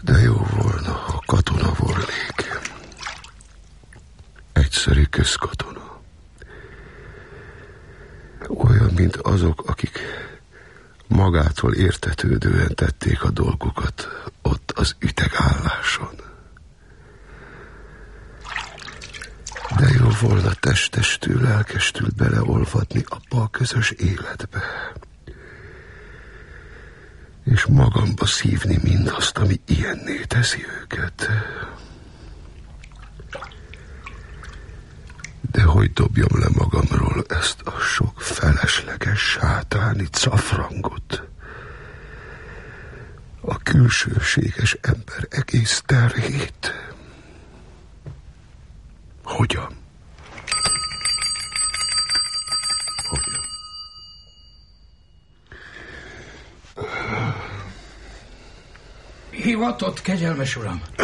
De jó volna, ha katona volnék. Egyszerű közkatona. Olyan, mint azok, akik magától értetődően tették a dolgukat ott az ütegálláson. De jó volna testestül, lelkestül beleolvadni abba a közös életbe, és magamba szívni mindazt, ami ilyenné teszi őket. De hogy dobjam le magamról ezt a sok felesleges sátáni cafrangot, a külsőséges ember egész terhét? Hogyan? Hivatott, kegyelmes uram?